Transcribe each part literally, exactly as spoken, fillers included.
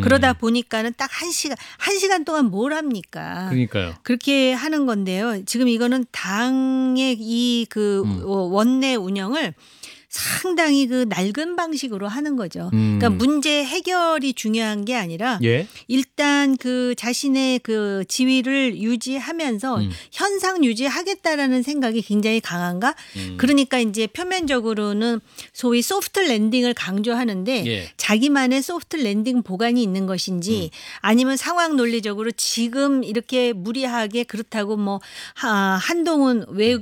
그러다 보니까는 딱 한 시간 한 시간 동안 뭘 합니까? 그러니까요. 그렇게 하는 건데요. 지금 이거는 당의 이 그 음. 원내 운영을 상당히 그 낡은 방식으로 하는 거죠. 음. 그러니까 문제 해결이 중요한 게 아니라 예. 일단 그 자신의 그 지위를 유지하면서 음. 현상 유지하겠다라는 생각이 굉장히 강한가? 음. 그러니까 이제 표면적으로는 소위 소프트 랜딩을 강조하는데 예. 자기만의 소프트 랜딩 보관이 있는 것인지 음. 아니면 상황 논리적으로 지금 이렇게 무리하게 그렇다고 뭐 하- 한동훈 외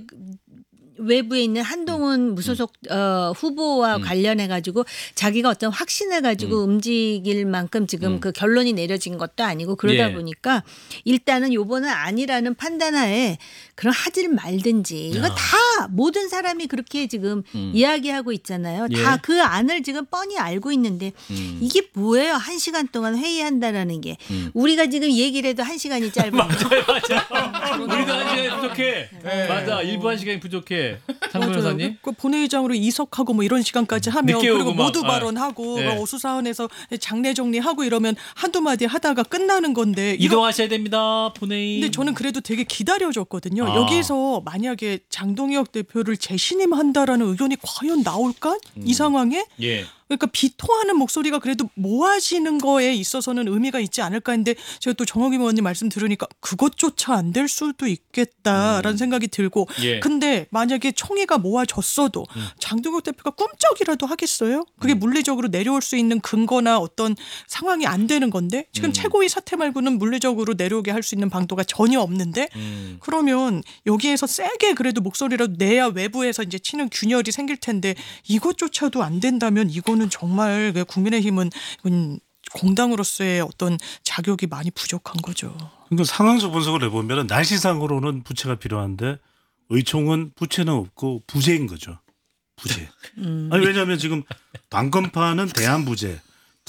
외부에 있는 한동훈 무소속 어, 후보와 음. 관련해 가지고 자기가 어떤 확신을 가지고 음. 움직일 만큼 지금 음. 그 결론이 내려진 것도 아니고 그러다 예. 보니까 일단은 요번은 아니라는 판단하에 그럼 하질 말든지 이거 야. 다 모든 사람이 그렇게 지금 음. 이야기하고 있잖아요. 예. 다 그 안을 지금 뻔히 알고 있는데 음. 이게 뭐예요? 한 시간 동안 회의한다라는 게 음. 우리가 지금 얘기를 해도 한 시간이 짧아요. 맞아요, 맞아요. 우리도 한 시간이 부족해. 맞아, 일부 한 시간이 부족해. 장 변호사님. 그 본회의장으로 이석하고 뭐 이런 시간까지 하면 늦게 그리고 오고 막, 모두 아. 발언하고 네. 뭐 오수사원에서 장례 정리하고 이러면 한두 마디 하다가 끝나는 건데 이거 이동하셔야 됩니다. 본회의. 근데 저는 그래도 되게 기다려졌거든요. 아. 여기서 만약에 장동혁 대표를 재신임한다라는 의견이 과연 나올까? 이 상황에? 예. 그러니까 비토하는 목소리가 그래도 모아지는 거에 있어서는 의미가 있지 않을까 했는데 제가 또 정호김 의원님 말씀 들으니까 그것조차 안 될 수도 있겠다라는 음. 생각이 들고 예. 근데 만약에 총회가 모아졌어도 음. 장동혁 대표가 꿈쩍이라도 하겠어요? 그게 음. 물리적으로 내려올 수 있는 근거나 어떤 상황이 안 되는 건데 지금 음. 최고위 사태 말고는 물리적으로 내려오게 할 수 있는 방도가 전혀 없는데 음. 그러면 여기에서 세게 그래도 목소리라도 내야 외부에서 이제 치는 균열이 생길 텐데 이것조차도 안 된다면 이거는 정말 그 국민의힘은 이건 공당으로서의 어떤 자격이 많이 부족한 거죠. 그러니까 상황적 분석을 해보면 날씨상으로는 부채가 필요한데 의총은 부채는 없고 부재인 거죠. 부재. 음. 아니 왜냐하면 지금 당권파는 대한부재,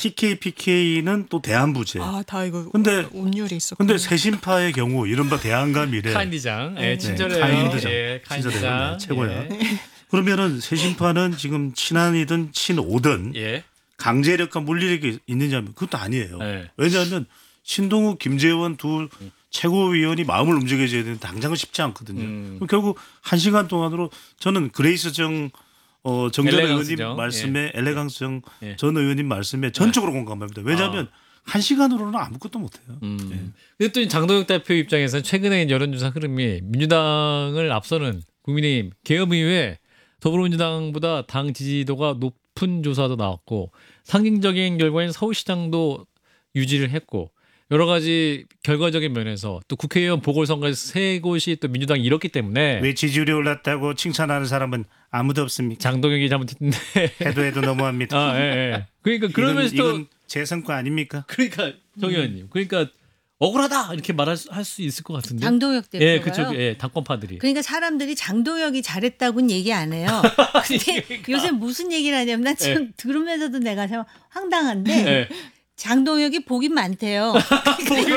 티케이피케이는 또 대한부재. 아, 다 이거 근데 운율이 있었고. 근데 새신파의 경우 이른바 대한과 미래. 카인디장. 예, 네. 친절해요. 카인디장. 예, 친절해요. 카인디장. 네, 최고야. 예. 그러면은 새신파는 지금 친한이든 친오든 예. 강제력과 물리력이 있느냐면 그것도 아니에요. 네. 왜냐하면 신동욱, 김재원 두 최고위원이 마음을 움직여줘야 되는데 당장은 쉽지 않거든요. 음. 그럼 결국 한 시간 동안으로 저는 그레이스 정 어, 정전 엘레강스 의원님 정. 말씀에 엘레강스 정 예. 전 의원님 말씀에 전적으로 공감합니다. 왜냐하면 한 시간으로는 아무것도 못해요. 음. 근데 또 장동혁 대표 입장에서는 최근에 여론조사 흐름이 민주당을 앞서는 국민의힘 계엄 이후에 더불어민주당보다 당 지지도가 높은 조사도 나왔고 상징적인 결과인 서울시장도 유지를 했고 여러 가지 결과적인 면에서 또 국회의원 보궐선거에서 세 곳이 또 민주당이 잃었기 때문에 왜 지지율이 올랐다고 칭찬하는 사람은 아무도 없습니까? 장동혁이 잘못했는데 해도 해도 너무합니다. 아, 예, 예. 그러니까 그러면서 이건, 또 이건 제 성과 아닙니까? 그러니까 정 의원님 그러니까 억울하다 이렇게 말할 수, 할 수 있을 것 같은데 장동혁 대표가요. 예, 그쪽 예, 당권파들이 그러니까 사람들이 장동혁이 잘했다고는 얘기 안 해요. 근데 그러니까. 요새 무슨 얘기를 하냐면 난 지금 예. 들으면서도 내가 참 황당한데 예. 장동혁이 복이 많대요. 이런,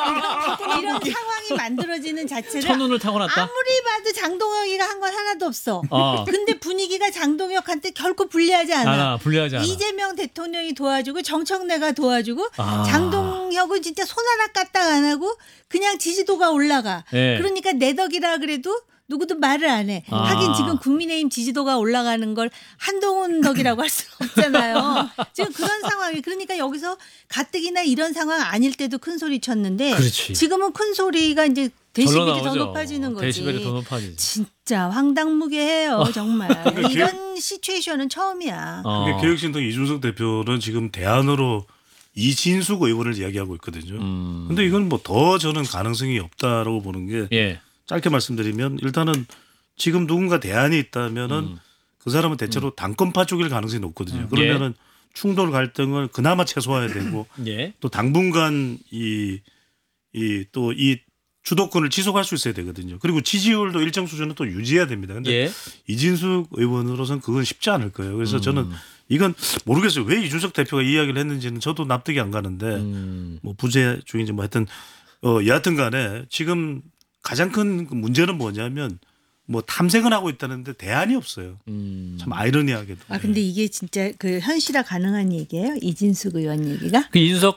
이런, 이런 상황이 만들어지는 자체를 천운을 타고났다. 아무리 봐도 장동혁이가 한 건 하나도 없어. 아. 근데 분위기가 장동혁한테 결코 불리하지 않아. 않아, 불리하지 않아. 이재명 대통령이 도와주고 정청래가 도와주고 아. 장동혁은 진짜 손 하나 까딱 안 하고 그냥 지지도가 올라가. 예. 그러니까 내 덕이라 그래도 누구도 말을 안 해. 아. 하긴 지금 국민의힘 지지도가 올라가는 걸 한동훈 덕이라고 할 수는 없잖아요. 지금 그런 상황이 그러니까 여기서 가뜩이나 이런 상황 아닐 때도 큰 소리 쳤는데 그렇지. 지금은 큰 소리가 이제 절로 데시벨이 더 나오죠. 높아지는 거지. 데시벨이 더 높아지지. 진짜 황당무계해요 정말. 그러니까 이런 시츄에이션은 처음이야. 어. 근데 개혁신당 이준석 대표는 지금 대안으로 이진숙 의원을 이야기하고 있거든요. 음. 근데 이건 뭐 더 저는 가능성이 없다라고 보는 게 예. 짧게 말씀드리면 일단은 지금 누군가 대안이 있다면은 음. 그 사람은 대체로 당권파 쪽일 가능성이 높거든요. 음. 그러면은 충돌 갈등을 그나마 최소화해야 되고 예. 또 당분간 이 이 또 이 주도권을 지속할 수 있어야 되거든요. 그리고 지지율도 일정 수준은 또 유지해야 됩니다. 근데 예. 이진숙 의원으로서는 그건 쉽지 않을 거예요. 그래서 음. 저는 이건 모르겠어요. 왜 이준석 대표가 이야기를 했는지는 저도 납득이 안 가는데 음. 뭐 부재 중인지 뭐 하여튼 어 여하튼 간에 지금 가장 큰 문제는 뭐냐면 뭐 탐색은 하고 있다는데 대안이 없어요. 음. 참 아이러니하게도. 아 근데 이게 진짜 그 현실화 가능한 얘기예요? 이진숙 의원 얘기가? 그 이준석